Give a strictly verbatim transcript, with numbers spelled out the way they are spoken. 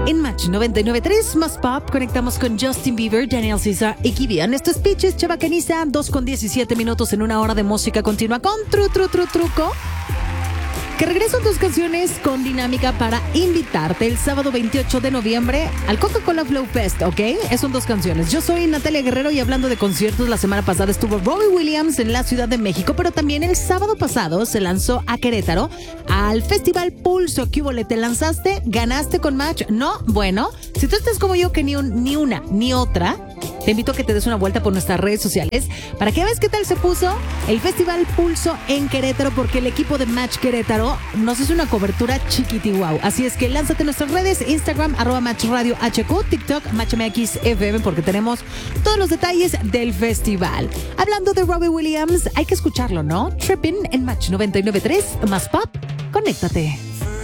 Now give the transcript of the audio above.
En Match noventa y nueve punto tres, más pop, conectamos con Justin Bieber, Daniel Caesar y Kivian. Esto es Pitches, Chava Caniza, dos con diecisiete minutos en una hora de música continua con Tru Tru Tru Truco. Que regresan tus canciones con dinámica para invitarte el sábado veintiocho de noviembre al Coca-Cola Flow Fest, ¿ok? Es son dos canciones. Yo soy Natalia Guerrero y hablando de conciertos, la semana pasada estuvo Robbie Williams en la Ciudad de México, pero también el sábado pasado se lanzó a Querétaro al Festival Pulso. ¿Qué hubo? ¿Te lanzaste? ¿Ganaste con Match? ¿No? Bueno, si tú estás como yo que ni, un, ni una ni otra, te invito a que te des una vuelta por nuestras redes sociales para que veas qué tal se puso el Festival Pulso en Querétaro, porque el equipo de Match Querétaro nos hizo una cobertura chiquiti wow. Así es que lánzate en nuestras redes, Instagram, arroba Match Radio H Q, TikTok, Match M X F M, porque tenemos todos los detalles del festival. Hablando de Robbie Williams, hay que escucharlo, ¿no? Trippin' en Match noventa y nueve punto tres, más pop, conéctate.